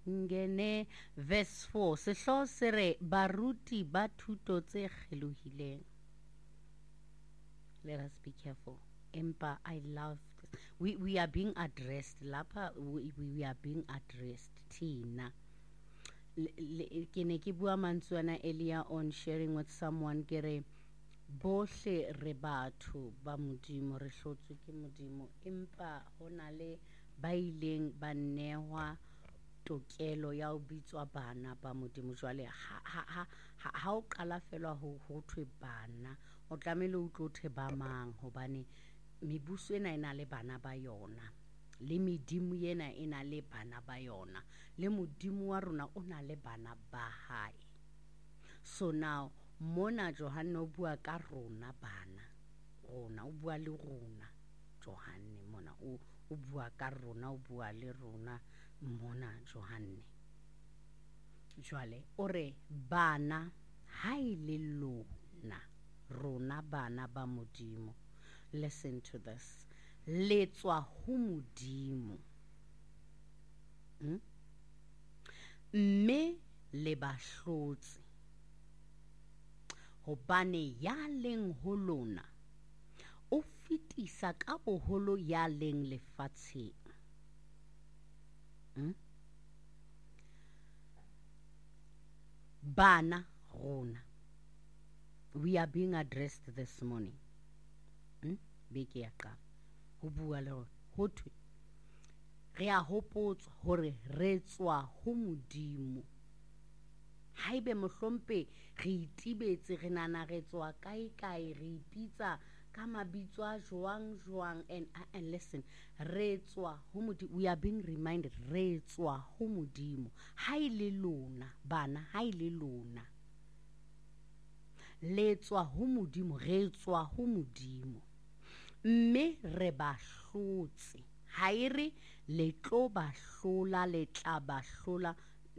ngene verse 4 sehlo se re baruti ba thuto tse kgelohileng. Let us be careful. Empa, I love this. We are being addressed. Lapa, we are being addressed. Tina. Ke ne ke bua mantswana earlier on sharing with someone ke re bohle re batho ba modimo re hlotswe ke modimo empa hona le ba ileng ba nehwa tokelo ya ho bitswa bana ba modimo. Jwale ha o qala fela ho thwe bana o tlamehile o tlothe ba mang hobane mebuso ena ena le bana ba yona le medimo ena ena le bana ba yona le modimo wa rona o na le bana ba hae. So now mona Johanne o bua ka rona bana rona o bua le rona Johanne mona o bua ka rona o bua le rona mona Johanne. Jwale ore bana ha ile lona rona bana ba modimo. Listen to this. Letswa ho modimo mme le bahlotse hobane ya leng ho lona o fitisa ka boholo ya leng lefatsheng. Bana rona, we are being addressed this morning. Beke ya qala ho bua le rona ho thwe re a hopotswa hore re tswa ho modimo. Haibe mohlompe re itibetse re nana re tswa kae re ipitsa ka mabitso a joang and listen, re tswa ho modimo. We are being reminded re tswa ho modimo. Ha ile lona bana, ha ile lona le tswa ho modimo, re tswa ho modimo mme re ba hlotse. Ha ere le tlo ba hlola le tla ba hlola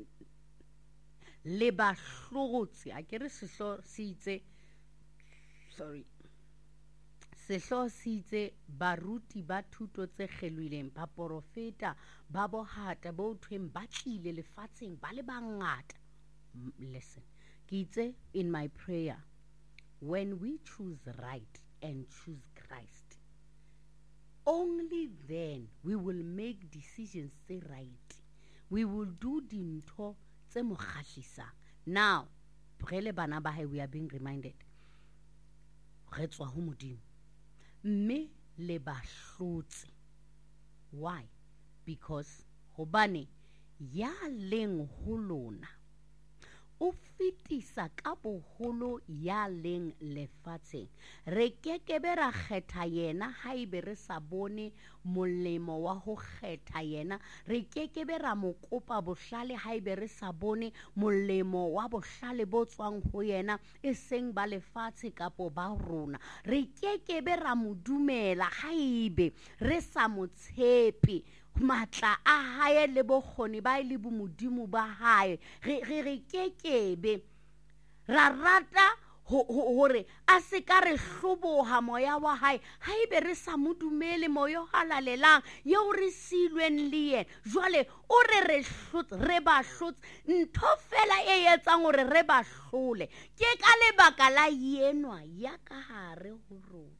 le ba hlotse. A kere sehlo se itse sorry sehlo se itse baruti ba thuto tse kgelohileng ba profeta ba bohata bo thweng ba tlile lefatsheng ba le bangata. Listen, ke itse in my prayer, when we choose right and choose Christ, only then we will make decisions tse right. We will do dintho tse mo kgahlisang. Now brele bana ba hae, we are being reminded re tswa ho modimo mme le ba hlotse. Why? Because hobane ya leng ho lona o fitisa ka boholo ya leng lefatsheng. Re kekebe ra kgetha yena haibe re sa bone molemo wa ho kgetha yena. Re kekebe ra mo kopa bohlale haibe re sa bone molemo wa bohlale bo tswang ho yena e seng ba lefatshe kapo ba rona. Re kekebe ra mo dumela haibe re sa mo tshepe matla a hae le bokgoni ba ile bo modimo ba hae. Re kekebe ra rata hore a se ka re hloboha moya wa hae haibe re sa mo dumele moya halalelang yeo re silweng le yena. Jwale o re hlotse, re ba hlotse. Ntho fela e etsang hore re ba hlole ke ka lebaka la yenwa ya ka hare ho rona.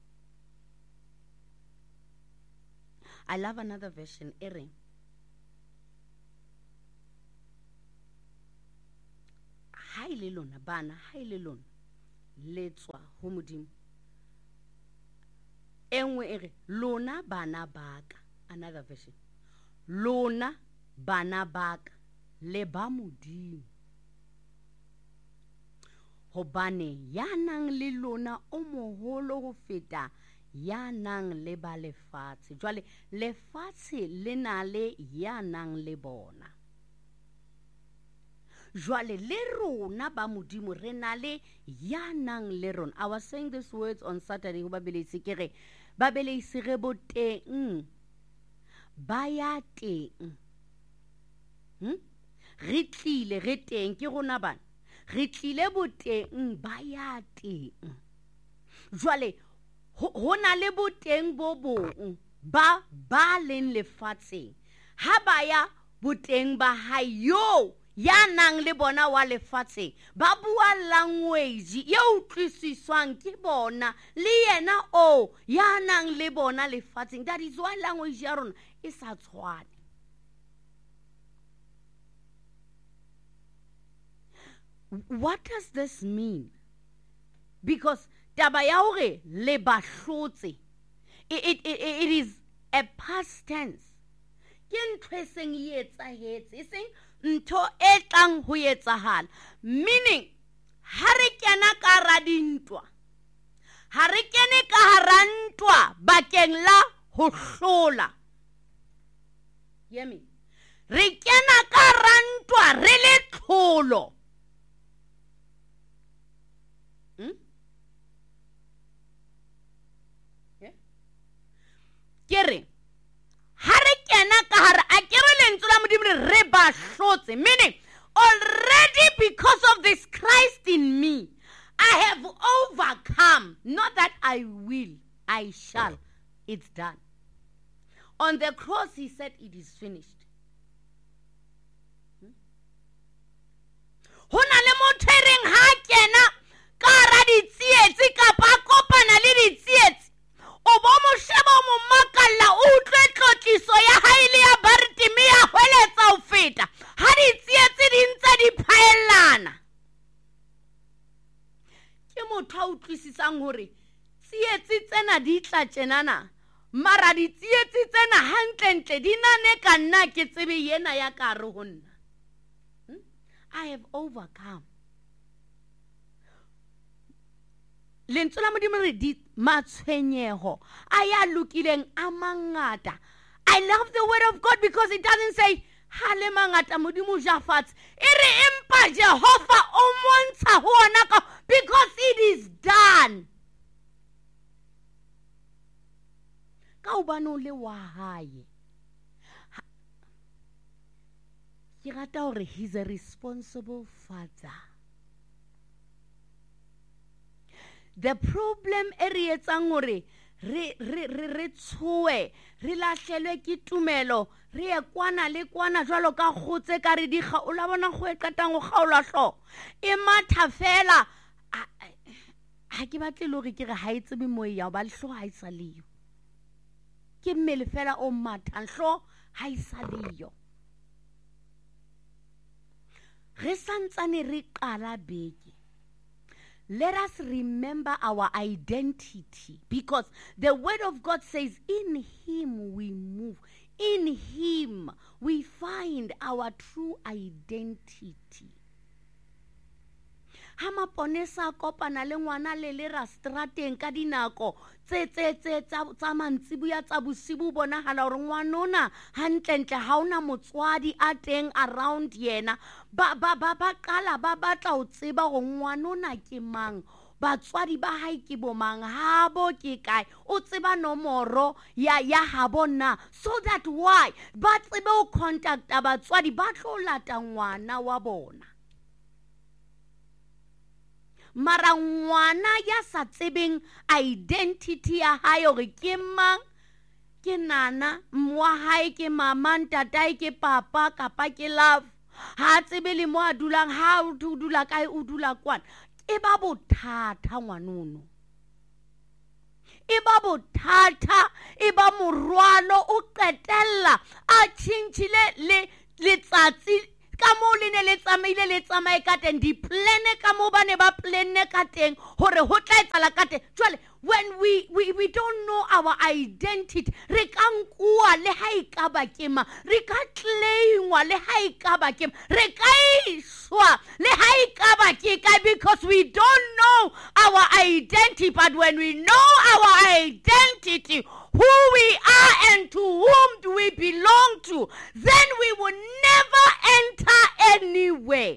I love another version, Ere. Haile lona bana, haile lona letswa ho modimo. Engwe ere lona bana baka. Another version, lona bana baka le ba modimo. Hobane ya nang le lona o moholo ho feta ya nang le ba lefatshe. Jwale lefatshe le na le ya nang le bona. Jwale le rona ba modimo re na le ya nang le rona. I was saying these words on Saturday ho babeleisi ke re babeleisi re bo teng ba ya teng. Re tlile re teng ke rona bana. Re tlile bo teng ba ya teng. Jwale ho na le boteng bo bong ba leng lefatsheng ha ba ya boteng ba hae yo ya nang le bona wa lefatshe ba bua language ye utlwisiswang ke bona le yena o ya nang le bona lefatsheng. That is why language ya rona e sa tshwane. What does this mean? Because taba ya hore le bahlotse, it is a past tense. Ke ntho e seng e etsahetse, e seng ntho e tlang ho etsahala. Meaning, ha re kena ka hara dintwa, ha re kene ka hara ntwa bakeng la ho hlola. Hear me? Re kena ka hara ntwa re le tlholo. Kere ha re kena ka hara a kere lentswe la Modimo re ba hlotse, meaning already because of this Christ in me I have overcome. Not that I will, I shall. It's done. On the cross he said it is finished. Ho na le motho e reng ha kena ka hara ditsietsi kapa a kopana le ditsietsi, o bo mo sheba o mo makalla o utlwe tlotliso ya hae le ya Bartimi ya hweletsa ho feta ha ditsietsi di ntse di phaellana. Ke motho a utlwisisang hore tsietsi tsena di tla tjenana, mara ditsietsi tsena hantlentle di nane ka nna ke tsebe yena ya ka hare ho nna. I have overcome. Lentswe la Modimo re di matshwenyeho a ya lokileng a mangata. I love the word of God because it doesn't say ha le mangata Modimo ja fatshe, e re empa Jehova o montsha ho ona ka, because it is done. Ka hobane le wa hae, ke rata hore he's a responsible father. The problem e re etsang hore re tshoe, re lahlelwe ke tumelo, re ye kwana le kwana jwalo ka kgotse ka re dikga, o la bona go e qetang go kgaola hlo e matha fela. Ha ke batle le hore ke re ha e tsebe mo ya ba hlo ha e sa leyo, ke mmele fela o matha hlo ha e sa leyo. Re santsane re qala beke. Let us remember our identity, because the word of God says in him we move, in him we find our true identity. Ha maponesa kopana le ngwana le ra strateng ka dinako tse tsa mantsibuya tsa bosibu bona hala hore ngwanona hantlentle ha ona motswadi a teng around yena, ba qala ba batla ho tseba hore ngwanona ke mang, batswadi ba hae ke bomang, habo ke kae, o tseba nomoro ya habo na, so that why ba tsebe ho contacta batswadi ba tlo lata ngwana wa bona. Mara ngwana ya sa tsebeng identity ya hae hore ke mang, ke nana, mwa hae ke mama, ntatae ke papa kapa ke love, ha tsebe le mo a dulang, ha o dula kae o dula kwana, e ba bothata ngwanono, e ba bothata, e ba morwalo, o qetella a tshintshile le letsatsi ka mo le ne le tsamaile ka teng, di plane ka mo ba ne ba plane ka teng hore ho tla etsala ka teng. Jwale when we don't know our identity, re ka nkua le ha ikaba kema, re ka claimwa le ha ikaba kema, re ka iswa le ha ikaba ke kae, because we don't know our identity. But when we know our identity, who we are and to whom do we belong to, then we will never enter anywhere.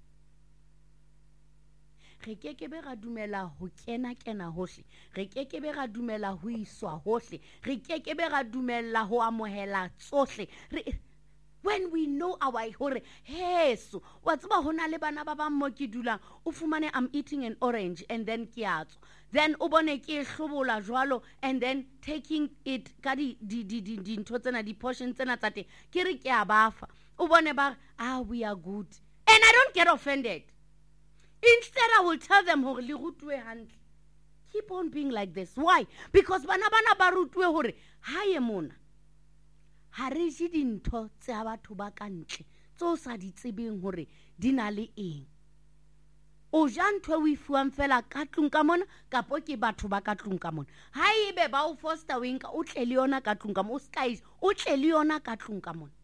Re kekebe ga dumela ho kena hohle, re kekebe ga dumela ho iswa hohle, re kekebe ga dumela ho amohela tsohle. When we know our hore heso wa tseba hona le bana ba bang mo ke dulang, o fumane I'm eating an orange and then ke atso, then o bone ke hlobola jwalo, and then taking it ka di ntho tsena, di portion tsena tsa teng ke re ke a bafa, We are good. And I don't get offended. Instead, I will tell them, keep on being like this. Why? Because bana ba rutwe hore hae mona ha re je dintho tse a batho ba ka ntle tso sa di tsebeng hore di na le eng. O ja ntho o ifuwang fela ka tlung ka mona kapo ke batho ba ka tlung ka mona. Haebe ba o foster winka o tle le yona ka tlung ka mona, o skies o tle le yona ka tlung ka mona.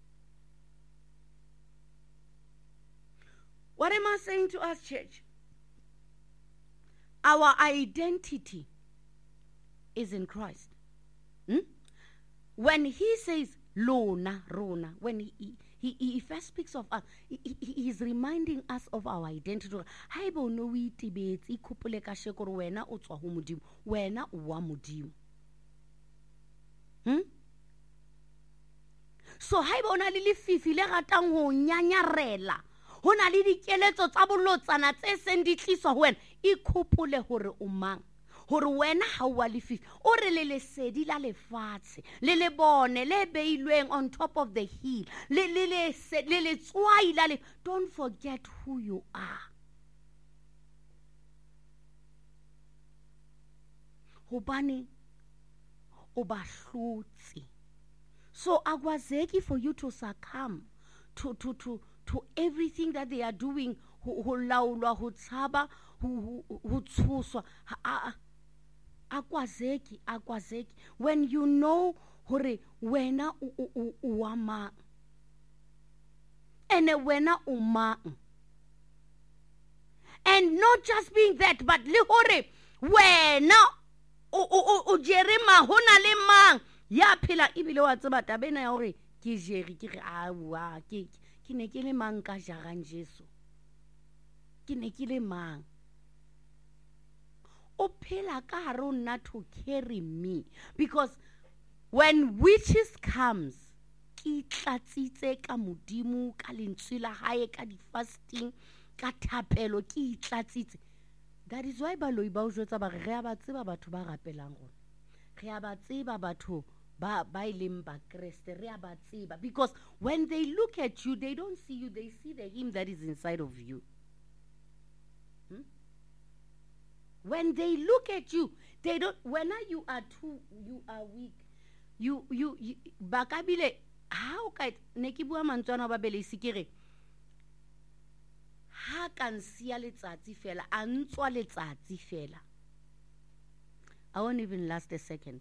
What am I saying to us, church? Our identity is in Christ. When he says lona, rona, when he first speaks of us, he is reminding us of our identity. Haeba no we tibet ikopole ka shekoro wena o tswa ho modimo, wena o wa modimo. So haeba ona le lefifi le ratang ho nyanyarela, hona le dikeletso tsa bolotsana tse seng di tliswa ho wena, ikopole hore o mang, hore wena ha o wa lefifi o re le lesedi la lefatshe le le bone le beilweng on top of the hill le tswai la le. Don't forget who you are. Hobane o ba hlotse. So akwazeki for you to succumb to everything that they are doing, ho laulwa, ho tshaba, ho tshoswa. Akwazeki when you know hore wena o mang and wena o mang, and not just being that, but le hore wena o jerema hona le mang ya phela ibile wa tseba tabena ya hore ke jeri ke re awa ke ne ke le mang ka jarang Jesu, ke ne ke le mang o phela ka hare ho nna to carry me. Because when witches comes, ke tlatsitse ka modimo ka lentswe la hae ka di fasting ka thapelo ke tlatsitse. That is why baloi ba o jwetsa ba re a ba tseba batho ba rapelang rona, re a ba tseba batho ba ileng ba Kreste, re a ba tseba. Because when they look at you, they don't see you, they see the him that is inside of you. When they look at you, they don't. When you are weak. You bakabile how ka ne ke bua mantswana ba bele sikere ha kan sia letsatsi fela a ntswa letsatsi fela. I won't even last a second.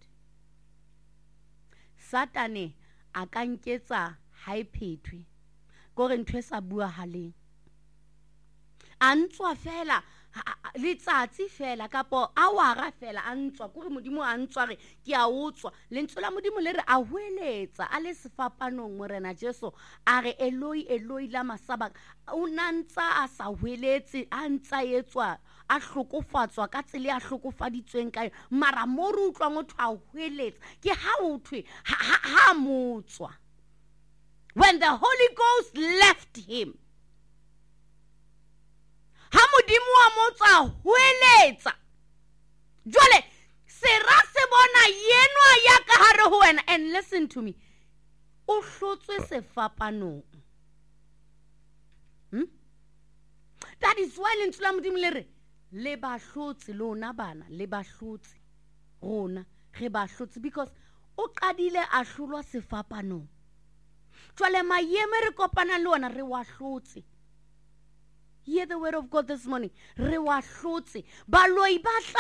Satane a ka nketsa ha iphethwe gore ntwe sa bua haleng a ntswa fela letsatsi fela kapo awara fela a ntswa gore modimo a ntswa re ke a utswa lentswe la modimo le re a hweletsa a le sefapanong morena Jesu a re Eloi la masabaka o nantsa a sa hweletse a ntsa etswa a hlokofatswa ka tsele a hlokofaditsweng ka mara mo re utlwa motho a hweletsa ke ha o thwe ha motswa. When the Holy Ghost left him, ha modimo wa motsa hweletsa jwale sera se bona yenwa ya ka hare ho wena. And listen to me, o hlotswe sefapanong. That is why lentswe la modimo le re le ba hlotse lona bana le ba hlotse rona re ba hlotse, because o qadile a hlolwa sefapanong. Jwale maeme re kopana le ona re wa hlotse. Hear the word of God this morning. Re wa hlotse baloi ba